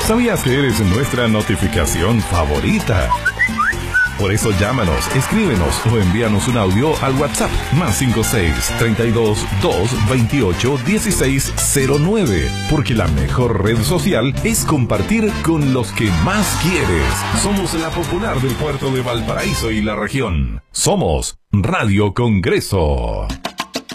¿Sabías que eres nuestra notificación favorita? Por eso llámanos, escríbenos o envíanos un audio al WhatsApp +56 32 2 28 16 09. Porque la mejor red social es compartir con los que más quieres. Somos la popular del puerto de Valparaíso y la región. Somos Radio Congreso.